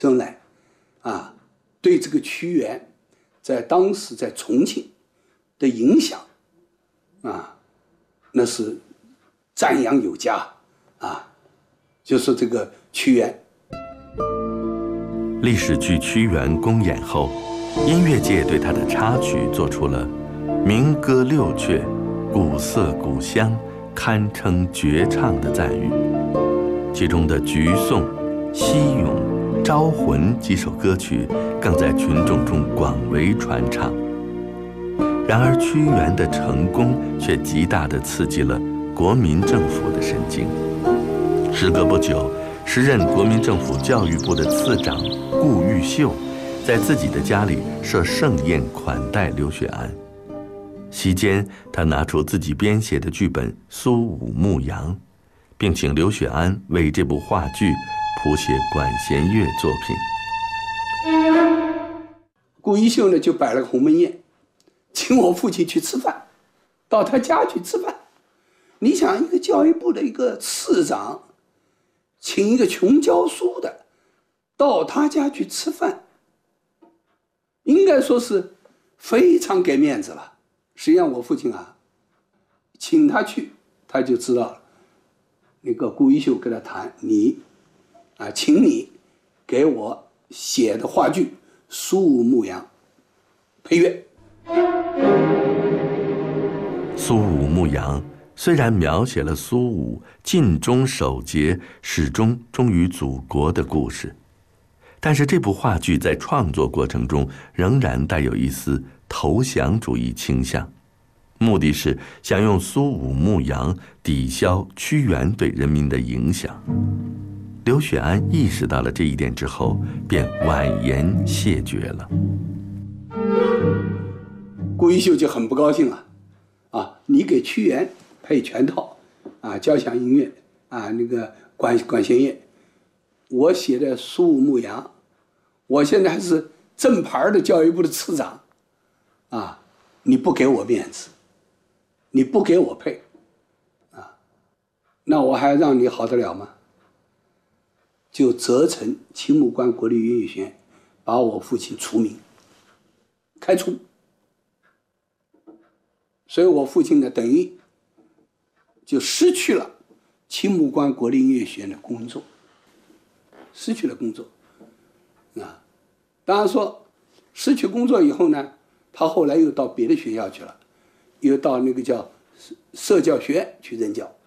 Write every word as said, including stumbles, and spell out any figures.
周恩来啊，对这个屈原在当时在重庆的影响啊，那是赞扬有加啊。就说这个屈原， 历史剧《屈原》公演后，音乐界对他的插曲做出了民歌六阙，古色古香，堪称绝唱的赞誉。其中的《橘颂》《西咏》《招魂》几首歌曲更在群众中广为传唱。然而，屈原的成功却极大地刺激了国民政府的神经。时隔不久，时任国民政府教育部的次长顾毓秀，在自己的家里设盛宴款待刘雪庵。席间，他拿出自己编写的剧本《苏武牧羊》，并请刘雪庵为这部话剧谱写管弦乐作品。 顾毓秀呢就摆了个鸿门宴，请我父亲去吃饭，到他家去吃饭。你想，一个教育部的一个次长，请一个穷教书的到他家去吃饭，应该说是非常给面子了。实际上我父亲啊，请他去，他就知道了。那个顾毓秀跟他谈，你啊，请你给我写的话剧《苏武牧羊》配乐。 《苏武牧羊》虽然描写了苏武尽忠守节、始终忠于祖国的故事，但是这部话剧在创作过程中仍然带有一丝投降主义倾向，目的是想用苏武牧羊抵消屈原对人民的影响。刘雪庵意识到了这一点之后，便婉言谢绝了。 顾毓秀就很不高兴了，啊，你给屈原配全套，啊，交响音乐，啊，那个管管弦乐，我写的《苏武牧羊》，我现在还是正牌的教育部的次长，啊，你不给我面子，你不给我配，啊，那我还让你好得了吗？就责成青木关国立音乐学院把我父亲除名，开除。所以我父亲呢，等于就失去了青木关国立音乐学院的工作，失去了工作啊。当然说失去工作以后呢，他后来又到别的学校去了，又到那个叫社教学院去任教。